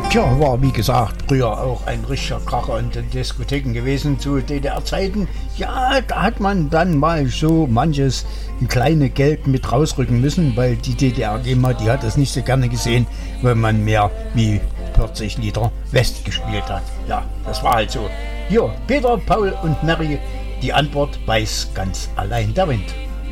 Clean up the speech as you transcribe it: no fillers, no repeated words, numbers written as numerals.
Tja, war wie gesagt früher auch ein richtiger Kracher in den Diskotheken gewesen zu DDR-Zeiten. Ja, da hat man dann mal so manches kleine Geld mit rausrücken müssen, weil die DDR-GEMA, die hat das nicht so gerne gesehen, weil man mehr wie 40 Liter West gespielt hat. Ja, das war halt so. Hier, Peter, Paul und Mary, die Antwort weiß ganz allein der Wind.